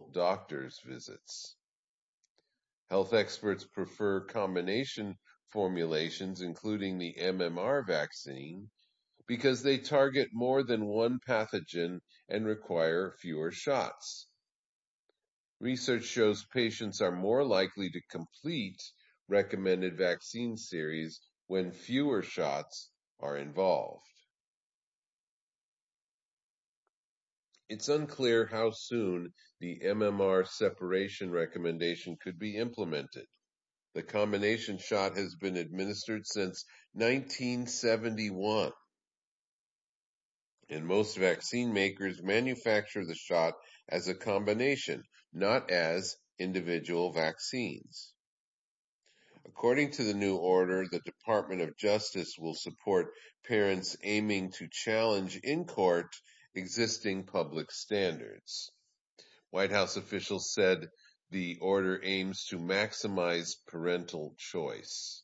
doctor's visits. Health experts prefer combination formulations, including the MMR vaccine, because they target more than one pathogen and require fewer shots. Research shows patients are more likely to complete recommended vaccine series when fewer shots are involved. It's unclear how soon the MMR separation recommendation could be implemented. The combination shot has been administered since 1971, and most vaccine makers manufacture the shot as a combination, not as individual vaccines. According to the new order, the Department of Justice will support parents aiming to challenge in court existing public standards. White House officials said the order aims to maximize parental choice.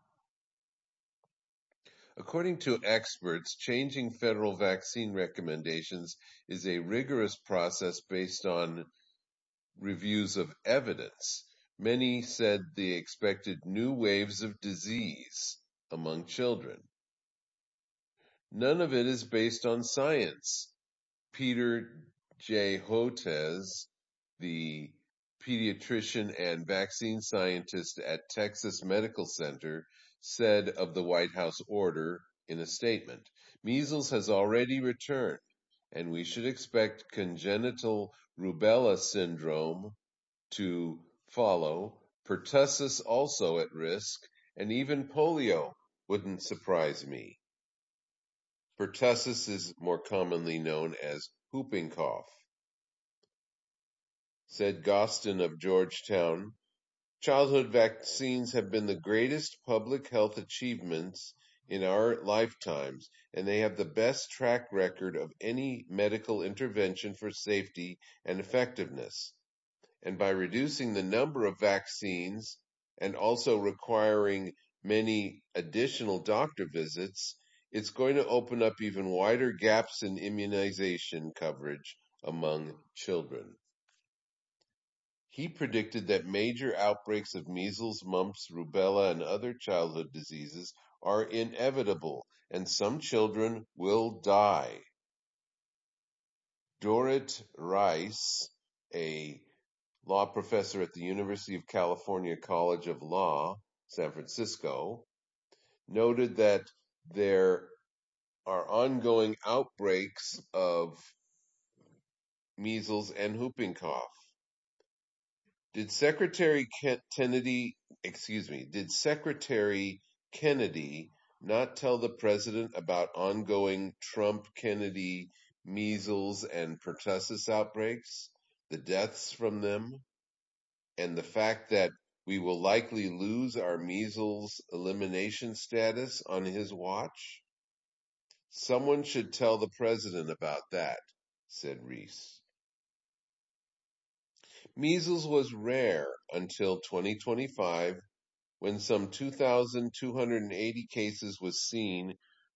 According to experts, changing federal vaccine recommendations is a rigorous process based on reviews of evidence. Many said they expected new waves of disease among children. None of it is based on science. Peter J. Hotez, the pediatrician and vaccine scientist at Texas Medical Center, said of the White House order in a statement, "Measles has already returned, and we should expect congenital rubella syndrome to follow, pertussis also at risk, and even polio wouldn't surprise me." Pertussis is more commonly known as whooping cough. Said Gostin of Georgetown, "Childhood vaccines have been the greatest public health achievements in our lifetimes, and they have the best track record of any medical intervention for safety and effectiveness. And by reducing the number of vaccines and also requiring many additional doctor visits, it's going to open up even wider gaps in immunization coverage among children." He predicted that major outbreaks of measles, mumps, rubella, and other childhood diseases are inevitable, and some children will die. Dorit Rice, a law professor at the University of California College of Law, San Francisco, noted that there are ongoing outbreaks of measles and whooping cough. Did Secretary Kennedy not tell the president about ongoing Trump-Kennedy measles and pertussis outbreaks, the deaths from them, and the fact that we will likely lose our measles elimination status on his watch? "Someone should tell the president about that," said Reese. Measles was rare until 2025, when some 2,280 cases were seen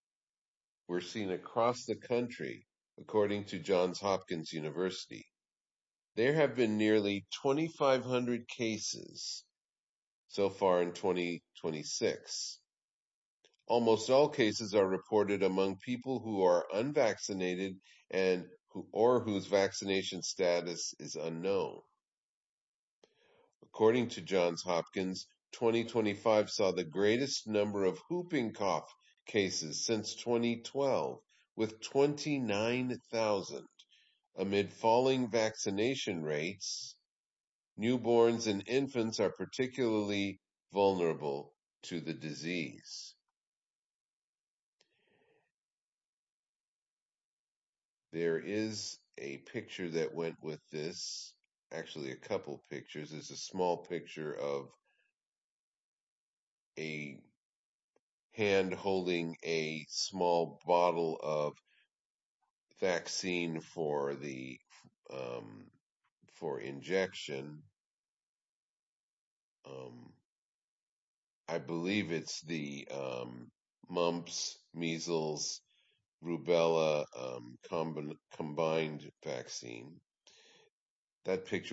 across the country, according to Johns Hopkins University. There have been nearly 2,500 cases so far in 2026. Almost all cases are reported among people who are unvaccinated and whose vaccination status is unknown. According to Johns Hopkins, 2025 saw the greatest number of whooping cough cases since 2012, with 29,000. Amid falling vaccination rates, newborns and infants are particularly vulnerable to the disease. There is a picture that went with this, actually a couple pictures. There's a small picture of a hand holding a small bottle of vaccine for the for injection. I believe it's the mumps, measles, rubella combined vaccine. That picture